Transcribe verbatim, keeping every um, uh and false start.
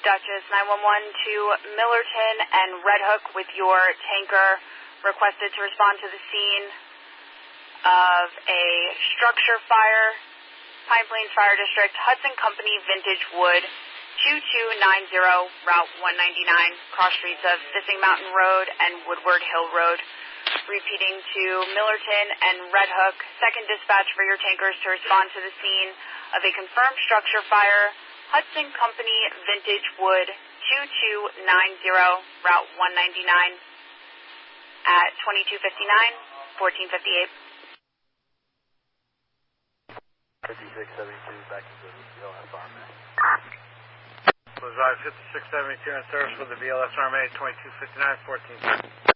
Duchess nine one one to Millerton and Red Hook with your tanker requested to respond to the scene of a structure fire, Pine Plains Fire District, Hudson Company Vintage Wood, two two nine zero, Route one ninety-nine, cross streets of Sissing Mountain Road and Woodward Hill Road. Repeating to Millerton and Red Hook, second dispatch for your tankers to respond to the scene of a confirmed structure fire, Hudson Company Vintage Wood, two two nine zero, Route one ninety-nine at twenty-two fifty-nine, fourteen fifty-eight. fifty-six seventy-two, back to the V L S Army. Blizzard fifty-six seventy-two in service with the V L S Army, twenty-two fifty-nine, fourteen.